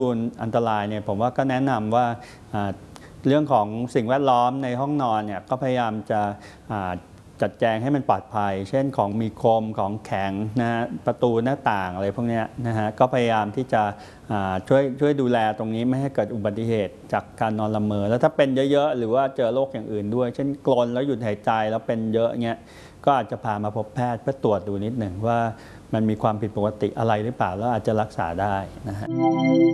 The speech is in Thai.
อันตรายเนี่ยผมว่าก็แนะนำว่าเรื่องของสิ่งแวดล้อมในห้องนอนเนี่ยก็พยายามจะจัดแจงให้มันปลอดภัยเช่นของมีคมของแข็งนะฮะประตูหน้าต่างอะไรพวกนี้นะฮะก็พยายามที่จะช่วยดูแลตรงนี้ไม่ให้เกิดอุบัติเหตุจากการนอนละเมอแล้วถ้าเป็นเยอะๆหรือว่าเจอโรคอย่างอื่นด้วยเช่นกรนแล้วหยุดหายใจแล้วเป็นเยอะเงี้ยก็อาจจะพามาพบแพทย์เพื่อตรวจดูนิดหนึ่งว่ามันมีความผิดปกติอะไรหรือเปล่าแล้วอาจจะรักษาได้นะฮะ